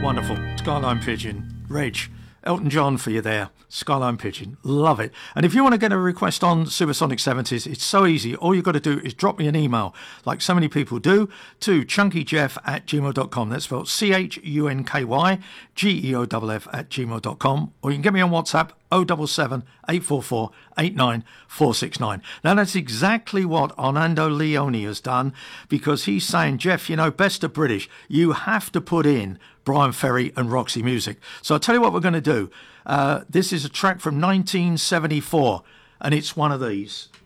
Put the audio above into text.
Wonderful. Skyline Pigeon. Reg. Elton John for you there. Skyline Pigeon. Love it. And if you want to get a request on Supersonic 70s, it's so easy. All you've got to do is drop me an email, like so many people do, to chunkyjeff@gmail.com. That's spelled CHUNKYGEOFF@gmail.com. Or you can get me on WhatsApp, 077 844 89469. Now, that's exactly what Orlando Leone has done, because he's saying, Jeff, you know, best of British, you have to put in Brian Ferry and Roxy Music. So I'll tell you what we're going to do. This is a track from 1974, and it's one of these.